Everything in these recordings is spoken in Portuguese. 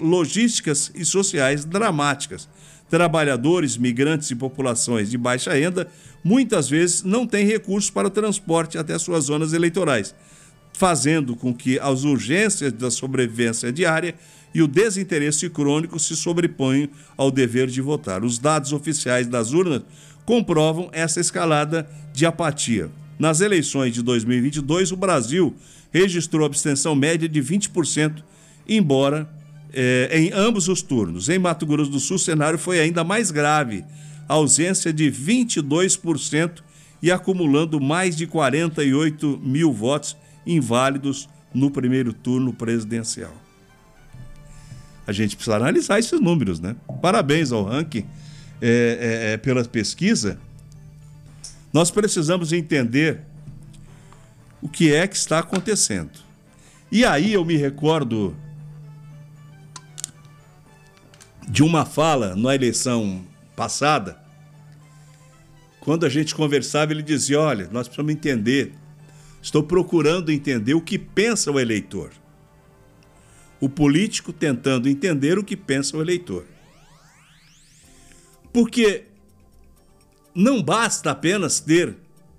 logísticas e sociais dramáticas. Trabalhadores, migrantes e populações de baixa renda muitas vezes não têm recursos para o transporte até suas zonas eleitorais, fazendo com que as urgências da sobrevivência diária e o desinteresse crônico se sobreponham ao dever de votar. Os dados oficiais das urnas comprovam essa escalada de apatia. Nas eleições de 2022, o Brasil registrou abstenção média de 20%, embora em ambos os turnos. Em Mato Grosso do Sul, o cenário foi ainda mais grave, a ausência de 22% e acumulando mais de 48 mil votos inválidos no primeiro turno presidencial. A gente precisa analisar esses números, né? Parabéns ao ranking pela pesquisa. Nós precisamos entender o que é que está acontecendo. E aí eu me recordo de uma fala na eleição passada, quando a gente conversava, ele dizia: olha, nós precisamos entender, estou procurando entender o que pensa o eleitor. O político tentando entender o que pensa o eleitor. Porque não basta apenas ter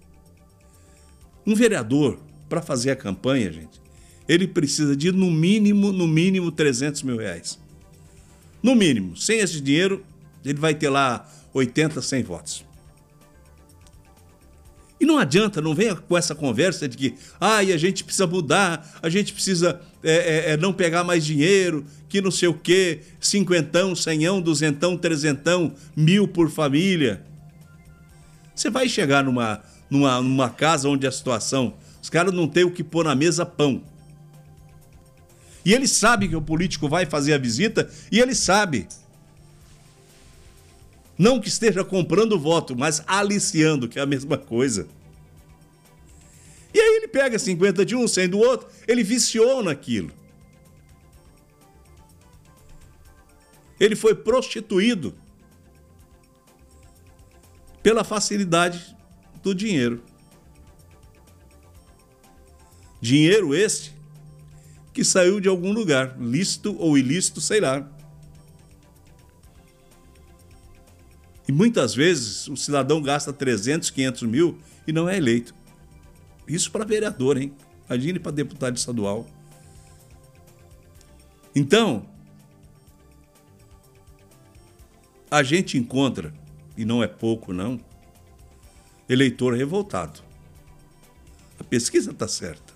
um vereador para fazer a campanha, gente. Ele precisa de, no mínimo, 300 mil reais. No mínimo. Sem esse dinheiro, ele vai ter lá 80, 100 votos. E não adianta, não venha com essa conversa de que a gente precisa mudar, a gente precisa não pegar mais dinheiro, que não sei o quê, 50, 100, 200, 300, 1.000 por família. Você vai chegar numa casa onde a situação, os caras não têm o que pôr na mesa, pão. E ele sabe que o político vai fazer a visita e ele sabe. Não que esteja comprando voto, mas aliciando, que é a mesma coisa. E aí ele pega 50 de um, 100 do outro, ele viciou naquilo. Ele foi prostituído pela facilidade do dinheiro. Dinheiro este que saiu de algum lugar, lícito ou ilícito, sei lá. E muitas vezes o cidadão gasta 300, 500 mil e não é eleito. Isso para vereador, hein? Imagine para deputado estadual. Então, a gente encontra, e não é pouco não, eleitor revoltado. A pesquisa está certa.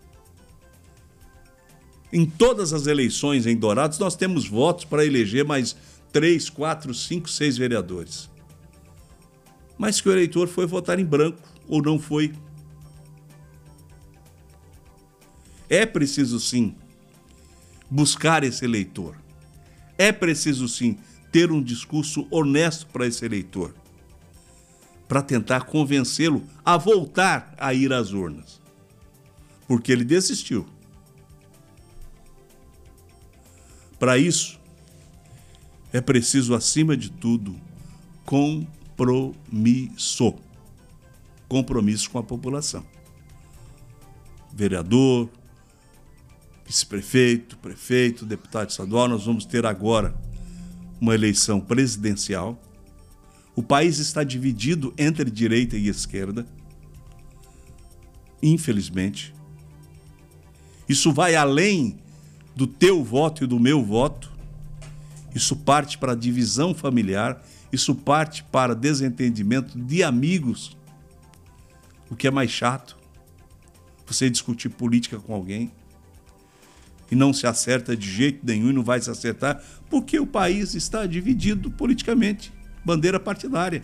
Em todas as eleições em Dourados, nós temos votos para eleger mais 3, 4, 5, 6 vereadores. Mas que o eleitor foi votar em branco ou não foi. É preciso, sim, buscar esse eleitor. É preciso, sim, ter um discurso honesto para esse eleitor, para tentar convencê-lo a voltar a ir às urnas. Porque ele desistiu. Para isso, é preciso, acima de tudo, compromisso. Compromisso com a população. Vereador, vice-prefeito, prefeito, deputado estadual, nós vamos ter agora uma eleição presidencial. O país está dividido entre direita e esquerda. Infelizmente. Isso vai além do teu voto e do meu voto. Isso parte para a divisão familiar, isso parte para desentendimento de amigos. O que é mais chato, você discutir política com alguém e não se acerta de jeito nenhum e não vai se acertar, porque o país está dividido politicamente, bandeira partidária.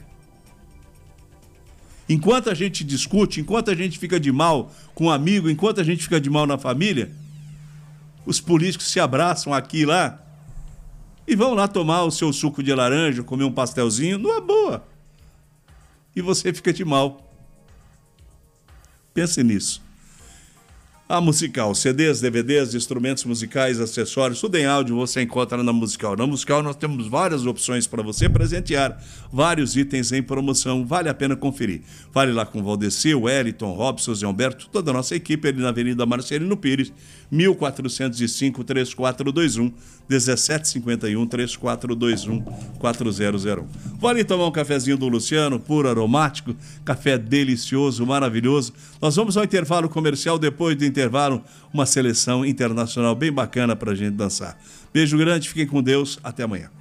Enquanto a gente discute, enquanto a gente fica de mal com um amigo, enquanto a gente fica de mal na família, os políticos se abraçam aqui e lá e vão lá tomar o seu suco de laranja, comer um pastelzinho, numa boa. E você fica de mal. Pense nisso. A Musical, CDs, DVDs, instrumentos musicais, acessórios, tudo em áudio você encontra na Musical. Na Musical nós temos várias opções para você presentear, vários itens em promoção, vale a pena conferir. Fale lá com o Valdeci, o Wellington, Robson, Zé Humberto, toda a nossa equipe ali na Avenida Marcelino Pires, 1405-3421, 1751-3421-4001. Vale tomar um cafezinho do Luciano, puro, aromático, café delicioso, maravilhoso. Nós vamos ao intervalo comercial, depois do intervalo, uma seleção internacional bem bacana para a gente dançar. Beijo grande, fiquem com Deus, até amanhã.